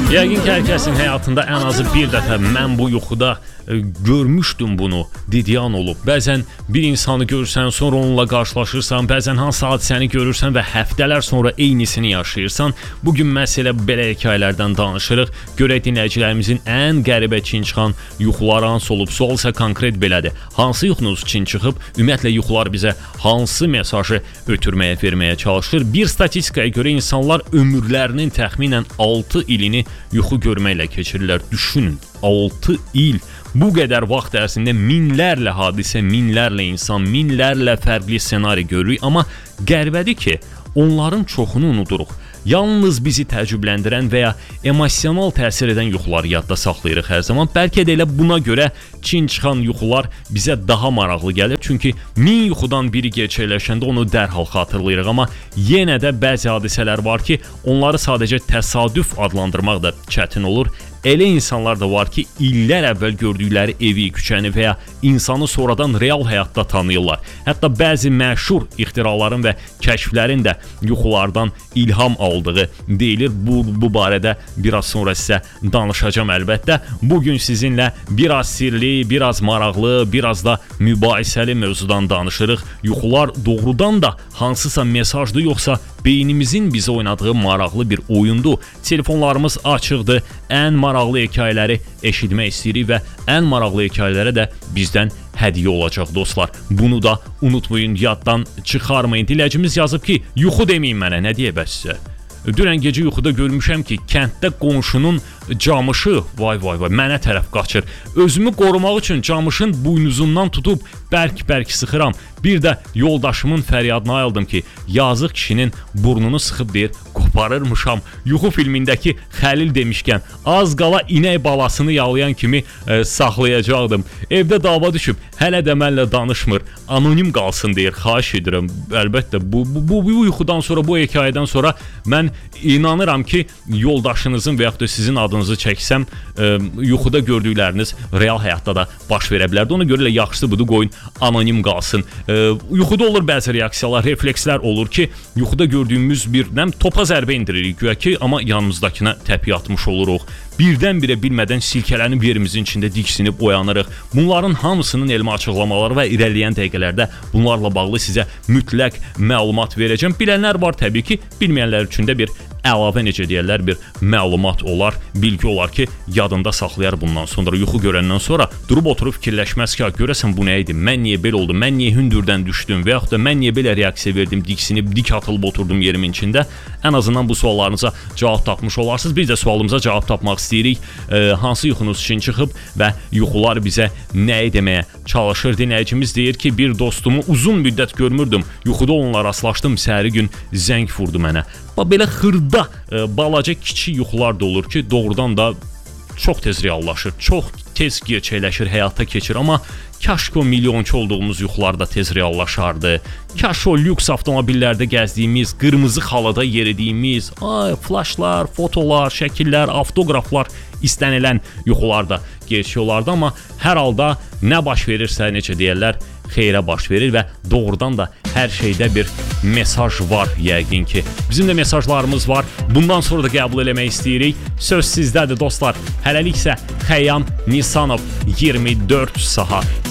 Yəqin ki, hər kəsin həyatında ən azı bir dəfə mən bu yuxuda görmüşdüm bunu dediyan olub. Bəzən bir insanı görürsən, sonra onunla qarşılaşırsan, bəzən hansı hadisəni görürsən və həftələr sonra eynisini yaşayırsan. Bugün məhz elə belə hekayələrdən danışırıq. Görək dinləyicilərimizin ən qəribə çin çıxan yuxuları hansı olub? Sual isə konkret belədir. Hansı yuxunuz çin çıxıb? Ümumiyyətlə yuxular bizə hansı mesajı ötürməyə, verməyə çalışır? Bir statistikaya görə insanlar ömürlərinin təxminən 6 ilini yuxu görməklə keçirirlər. Düşünün, 6 il. Bu qədər vaxt ərzində minlərlə hadisə, minlərlə insan, minlərlə fərqli ssenari görürük. Amma qəribədir ki, onların çoxunu unuduruq. Yalnız bizi təəccübləndirən və ya emosional təsir edən yuxuları yadda saxlayırıq hər zaman. Bəlkə də elə buna görə çin çıxan yuxular bizə daha maraqlı gəlir. Çünki 1000 yuxudan biri gerçəkləşəndə onu dərhal xatırlayırıq. Amma yenə də bəzi hadisələr var ki, onları sadəcə təsadüf adlandırmaq da çətin olur. Elə insanlar da var ki, illər əvvəl gördükləri evi, küçəni və ya insanı sonradan real həyatda tanıyırlar. Hətta bəzi məşhur ixtiraların və kəşflərin də yuxulardan ilham aldığı deyilir. Bu barədə biraz sonra sizə danışacağam əlbəttə. Bugün sizinlə biraz sirli, biraz maraqlı, biraz da mübahisəli mövzudan danışırıq. Yuxular doğrudan da hansısa mesajdır, yoxsa beynimizin bizə oynadığı maraqlı bir oyundur. Telefonlarımız açıqdır. Ən maraqlı hekayələri eşitmək istəyirik və ən maraqlı hekayələrə də bizdən hədiyyə olacaq dostlar. Bunu da unutmayın, yaddan çıxarmayın. Dinləyicimiz yazıb ki, yuxu deməyin mənə, nə deyə bəs sizə? Dünən gecə yuxuda görmüşəm ki, kənddə qonşunun camışı vay mənə tərəf qaçır. Özümü qorumaq üçün camışın buynuzundan tutub bərk-bərk sıxıram. Bir də yoldaşımın fəryadına ayıldım ki, yazıq kişinin burnunu sıxıb deyir, qoparırmışam. Yuxu filmindəki Xəlil demişkən, az qala inək balasını yalayan kimi saxlayacaqdım. Evdə dava düşüb, hələ də mənlə danışmır. Anonim qalsın deyir, xahiş edirəm. Əlbəttə, bu yuxudan sonra, bu hekayədən sonra mən inanıram ki, yoldaşınızın və yaxud da sizin adınızı çəksəm, yuxuda gördükləriniz real həyatda da baş verə bilərdi. Ona görə yaxşısı budur, qoyun anonim qalsın. Yuxuda olur bəzi reaksiyalar, reflekslər olur ki, yuxuda gördüyümüz bir topa zərbə indiririk güya ki, amma yanımızdakına təpiy atmış oluruq. Birdən-birə bilmədən silkələnib yerimizin içində diksinib oyanırıq. Bunların hamısının elmi açıqlamaları və irəliləyən dəqiqələrdə bunlarla bağlı sizə mütləq məlumat verəcəm. Bilənlər var təbii ki, bilməyənlər üçün də bir əlavə, necə deyərlər, bir məlumat olar, bilgi olar ki, yadında saxlayar bundan sonra. Yuxu görəndən sonra durub oturub fikirləşməz ki, görəsən bu nə idi, mən niyə belə oldum, mən niyə hündürdən düşdüm və yaxud da mən niyə belə reaksiya verdim, diksinib, dik atılıb oturdum yerimin içində. Ən azından bu suallarınıza cavab tapmış olarsınız. Biz də sualımıza cavab tapmaq istəyirik. Hansı yuxunuz çin çıxıb və yuxular bizə nəyi deməyə çalışır? Dinləyicimiz deyir ki, bir dostumu uzun müddət görmürdüm. Yuxuda onunla rastlaşdım, səhəri gün zəng vurdu mənə. Belə xırda, balaca, kiçik yuxular da olur ki, doğrudan da çox tez reallaşır, çox tez gerçəkləşir, həyata keçir. Amma kaş ki o milyonçu olduğumuz yuxular da tez reallaşardı. Kaş o lüks avtomobillərdə gəzdiyimiz, qırmızı xalada yeridiyimiz, flaşlar, fotolar, şəkillər, avtoqraflar istənilən yuxular da gerçək olardı. Amma hər halda nə baş verirsə, necə deyərlər, xeyrə baş verir və doğrudan da hər şeydə bir mesaj var yəqin ki. Bizim də mesajlarımız var. Bundan sonra da qəbul eləmək istəyirik. Söz sizdədir dostlar. Hələlik isə Xəyyam Nisanov 24 saat.